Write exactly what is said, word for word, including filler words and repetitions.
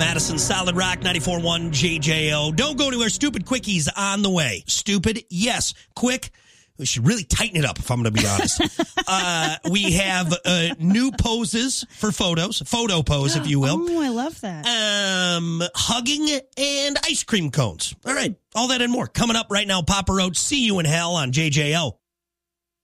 Madison, Solid Rock, ninety-four point one J J O. Don't go anywhere. Stupid Quickies on the way. Stupid, yes. Quick, we should really tighten it up, if I'm going to be honest. uh, we have uh, new poses for photos. Photo pose, if you will. Oh, I love that. Um, hugging and ice cream cones. All right. All that and more coming up right now. Papa Roach, see you in hell on J J O.